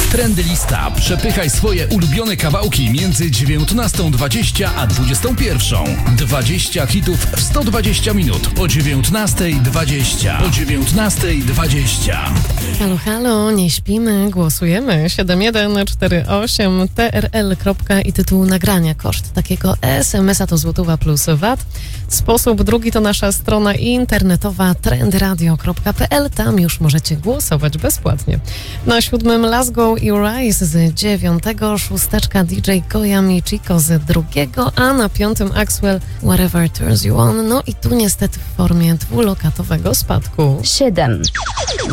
Trendy Lista. Przepychaj swoje ulubione kawałki między 19:20 a 21:00. 20 hitów w 120 minut o 19:20. O 19:20. Halo, halo, nie śpimy, głosujemy. 7148 TRL. I tytuł nagrania. Koszt takiego SMS-a to złotówa plus VAT. Sposób drugi to nasza strona internetowa trendradio.pl. Tam już możecie głosować bezpłatnie. Na 7 Let's Go i Rise z 9, 6 DJ Goyam i Chico z 2, a na 5 Axwell Whatever Turns You On. No i tu niestety w formie dwulokatowego spadku. 7.